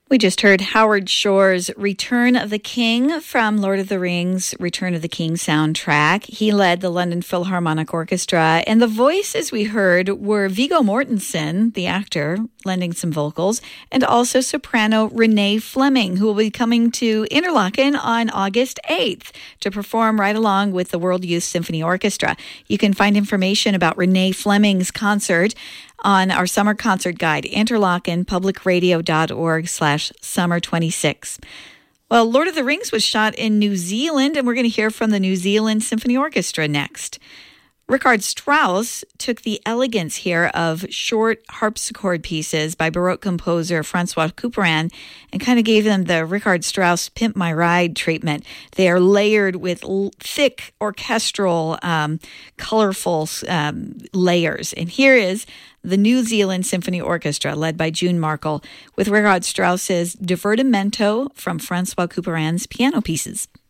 We just heard Howard Shore's Return of the King from Lord of the Rings, Return of the King soundtrack. He led the London Philharmonic Orchestra, and the voices we heard were Viggo Mortensen, the actor, lending some vocals, and also soprano Renee Fleming, who will be coming to Interlaken on August 8th to perform right along with the World Youth Symphony Orchestra. You can find information about Renee Fleming's concert on our summer concert guide, interlakenpublicradio.org/summer26. Well, Lord of the Rings was shot in New Zealand, and we're going to hear from the New Zealand Symphony Orchestra next. Richard Strauss took the elegance here of short harpsichord pieces by Baroque composer Francois Couperin and kind of gave them the Richard Strauss Pimp My Ride treatment. They are layered with thick orchestral, colorful layers. And here is the New Zealand Symphony Orchestra, led by June Markle, with Richard Strauss's Divertimento from Francois Couperin's piano pieces.